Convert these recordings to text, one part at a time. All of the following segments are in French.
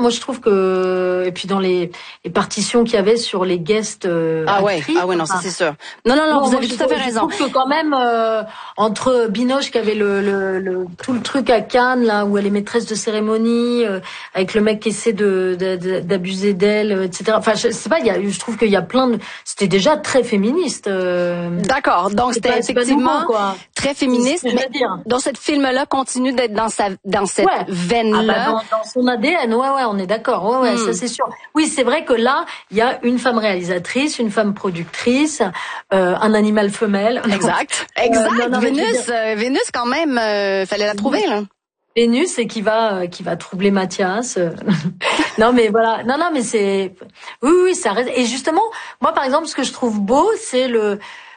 Moi, je trouve que, et puis dans les partitions qu'il y avait sur les guests actrices, non, ça c'est sûr. Non, vous avez tout à fait raison. Je trouve que quand même, entre Binoche qui avait tout le truc à Cannes, là, où elle est maîtresse de cérémonie, avec le mec qui essaie d'abuser d'elle, etc. Enfin, je sais pas, je trouve qu'il y a c'était déjà très féministe. D'accord. Donc, c'était effectivement très féministe. Mais dans ce film-là, continue d'être dans cette veine-là. Dans son ADN, on est d'accord. Ça c'est sûr. Oui, c'est vrai que là, il y a une femme réalisatrice, une femme productrice, un animal femelle. Exact. Vénus, quand même, fallait la trouver, là. Vénus et qui va troubler Mathias. Non mais voilà. Non mais c'est oui, ça reste. Et justement, moi par exemple, ce que je trouve beau, c'est le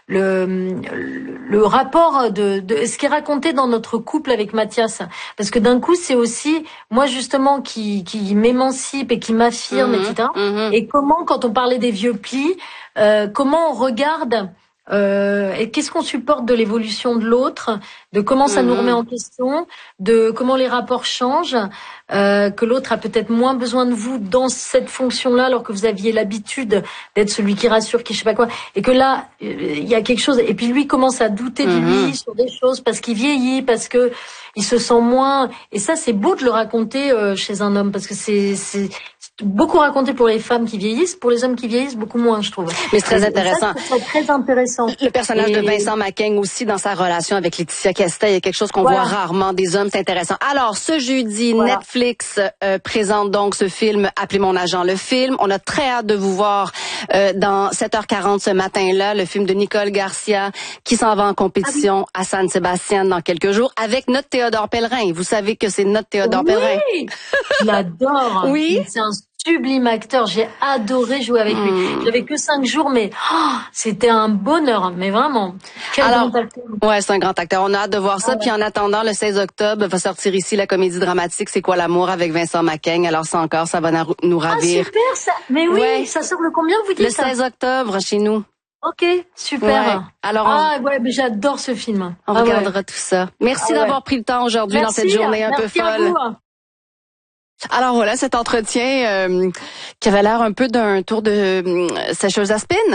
rapport de ce qui est raconté dans notre couple avec Mathias, parce que d'un coup c'est aussi moi justement qui m'émancipe et qui m'affirme, etc. Et comment, quand on parlait des vieux plis, comment on regarde et qu'est-ce qu'on supporte de l'évolution de l'autre, de comment ça nous remet en question, de comment les rapports changent, que l'autre a peut-être moins besoin de vous dans cette fonction-là, alors que vous aviez l'habitude d'être celui qui rassure, qui je sais pas quoi, et que là il y a quelque chose, et puis lui commence à douter de lui sur des choses parce qu'il vieillit, parce que il se sent moins, et ça c'est beau de le raconter chez un homme, parce que c'est beaucoup raconté pour les femmes qui vieillissent, pour les hommes qui vieillissent beaucoup moins, je trouve. Mais c'est très intéressant. C'est très intéressant. Le personnage de Vincent Macaigne aussi, dans sa relation avec Laetitia Casta, il y a quelque chose qu'on voit rarement des hommes, c'est intéressant. Alors, ce jeudi, Netflix présente donc ce film « Appelez mon agent », le film. On a très hâte de vous voir dans 7h40 ce matin-là, le film de Nicole Garcia qui s'en va en compétition à San Sebastian dans quelques jours avec notre Théodore Pellerin. Vous savez que c'est notre Théodore Pellerin. Je l'adore. Oui. C'est un sublime acteur. J'ai adoré jouer avec lui. J'avais que 5 jours, mais c'était un bonheur. Mais vraiment. Quel grand acteur. Ouais, c'est un grand acteur. On a hâte de voir ça. Puis en attendant, le 16 octobre, va sortir ici la comédie dramatique C'est quoi l'amour avec Vincent Macaigne. Alors ça encore, ça va nous ravir. Ah, super ça. Mais oui, ça sort le combien, vous dites? Le 16 octobre chez nous. Ok, super. Ouais. Alors mais j'adore ce film. On regardera tout ça. Merci d'avoir pris le temps aujourd'hui dans cette journée un peu folle. Alors voilà, cet entretien qui avait l'air un peu d'un tour de sécheuse à spin.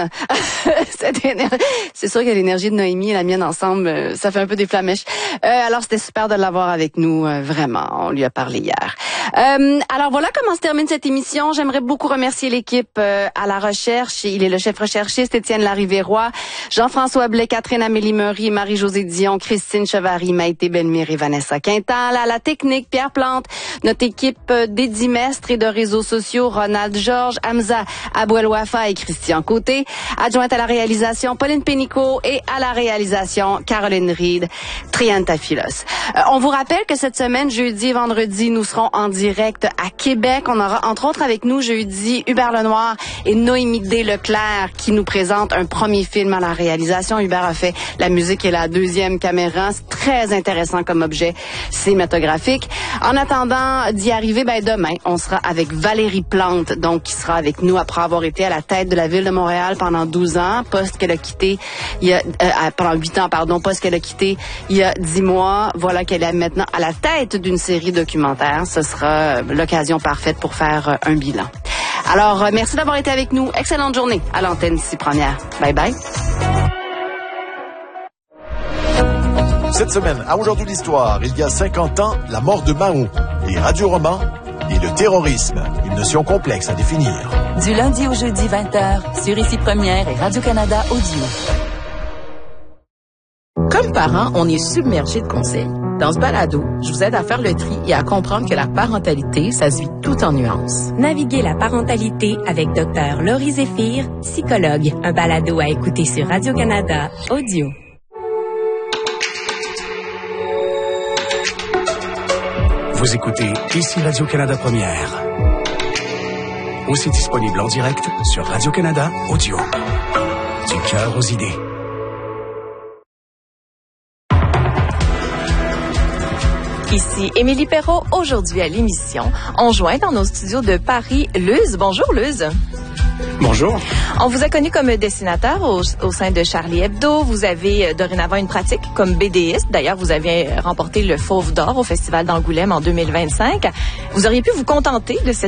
C'est sûr que l'énergie de Noémie et la mienne ensemble, ça fait un peu des flamèches. Alors c'était super de l'avoir avec nous, vraiment. On lui a parlé hier. Alors voilà comment se termine cette émission. J'aimerais beaucoup remercier l'équipe à la recherche. Il est le chef recherchiste Étienne Larivéroy, Jean-François Blais, Catherine Amélie Meury, Marie-Josée Dion, Christine Chevary, Maïté Belmire et Vanessa Quintal. À la technique, Pierre Plante, notre équipe d'Édimestre et de réseaux sociaux, Ronald Georges, Hamza Abouel-Wafa et Christian Côté. Adjointe à la réalisation, Pauline Pénicaud, et à la réalisation, Caroline Reed, Triantafilos. On vous rappelle que cette semaine, jeudi et vendredi, nous serons en direct à Québec. On aura entre autres avec nous jeudi Hubert Lenoir et Noémie D. Leclerc qui nous présentent un premier film à la réalisation. Hubert a fait la musique et la deuxième caméra. C'est très intéressant comme objet cinématographique. En attendant d'y arriver, demain, on sera avec Valérie Plante, donc qui sera avec nous après avoir été à la tête de la ville de Montréal pendant 12 ans, poste qu'elle a quitté pendant 8 ans, poste qu'elle a quitté il y a 10 mois. Voilà qu'elle est maintenant à la tête d'une série documentaire. Ce sera l'occasion parfaite pour faire un bilan. Alors, merci d'avoir été avec nous. Excellente journée à l'antenne ici Première. Bye bye. Cette semaine, à Aujourd'hui l'Histoire, il y a 50 ans, la mort de Mao, les radioromans et le terrorisme, une notion complexe à définir. Du lundi au jeudi 20h, sur Ici Première et Radio-Canada Audio. Comme parents, on est submergé de conseils. Dans ce balado, je vous aide à faire le tri et à comprendre que la parentalité, ça se vit tout en nuances. Naviguez la parentalité avec Dr. Laurie Zéphir, psychologue. Un balado à écouter sur Radio-Canada Audio. Vous écoutez Ici Radio-Canada Première. Aussi disponible en direct sur Radio-Canada Audio. Du cœur aux idées. Ici Émilie Perrault, aujourd'hui à l'émission. On joint dans nos studios de Paris Luz. Bonjour Luz. Bonjour. On vous a connu comme dessinateur au sein de Charlie Hebdo. Vous avez dorénavant une pratique comme BDiste. D'ailleurs, vous avez remporté le Fauve d'Or au Festival d'Angoulême en 2025. Vous auriez pu vous contenter de cette